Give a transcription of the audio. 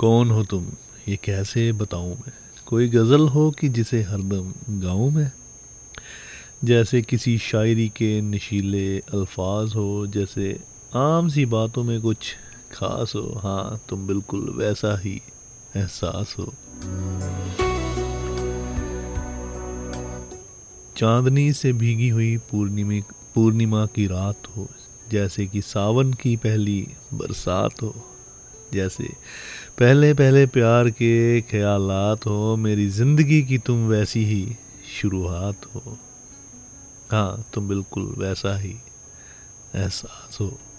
कौन हो तुम, ये कैसे बताऊं मैं। कोई गज़ल हो कि जिसे हरदम गाऊं मैं। जैसे किसी शायरी के नशीले अल्फाज हो, जैसे आम सी बातों में कुछ खास हो। हाँ, तुम बिल्कुल वैसा ही एहसास हो। चांदनी से भीगी हुई पूर्णिमा की रात हो। जैसे कि सावन की पहली बरसात हो। जैसे पहले पहले प्यार के ख्यालात हो। मेरी जिंदगी की तुम वैसी ही शुरुआत हो। हाँ, तुम बिल्कुल वैसा ही एहसास हो।